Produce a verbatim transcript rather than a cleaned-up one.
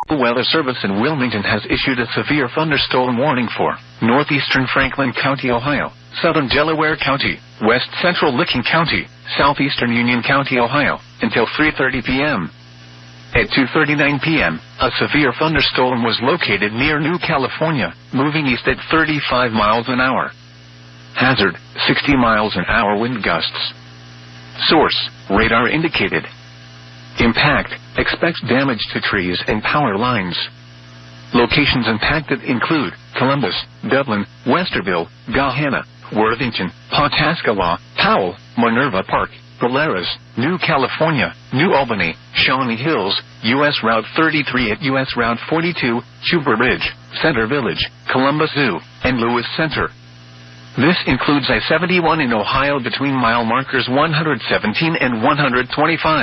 The Weather Service in Wilmington has issued a severe thunderstorm warning for northeastern Franklin County, Ohio, southern Delaware County, west central Licking County, southeastern Union County, Ohio, until three thirty p.m. At two thirty-nine p.m., a severe thunderstorm was located near New California, moving east at thirty-five miles an hour. Hazard, sixty miles an hour wind gusts. Source, radar indicated. Impact, expects damage to trees and power lines. Locations impacted include Columbus, Dublin, Westerville, Gahanna, Worthington, Pawhuska, Powell, Minerva Park, Polaris, New California, New Albany, Shawnee Hills, U S Route thirty-three at U S Route forty-two, Huber Ridge, Center Village, Columbus Zoo, and Lewis Center. This includes I seventy-one in Ohio between mile markers one hundred seventeen and one hundred twenty-five.